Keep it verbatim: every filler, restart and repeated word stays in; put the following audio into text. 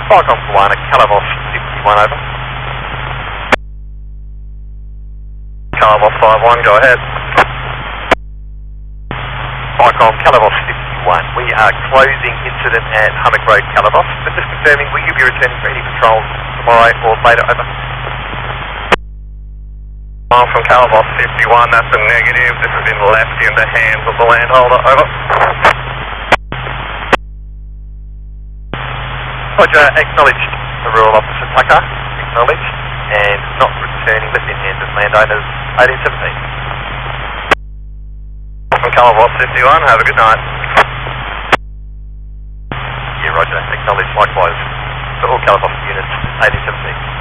Falcon for one at Calabos fifty-one, over. Calabos five one, go ahead. Falcon, Calabos fifty-one. We are closing incident at Hummock Road, Calabos, but just confirming, will you be returning for any patrols tomorrow or later, over? I'm from Calabos fifty-one, that's a negative. This has been left in the hands of the landholder, over. Roger, acknowledged the Rural Officer Tucker, acknowledged, and not returning within hands of landowners, eighteen seventeen. From Calabos fifty-one, have a good night. Yeah, Roger, acknowledged likewise for all Calabos units, eighteen seventeen.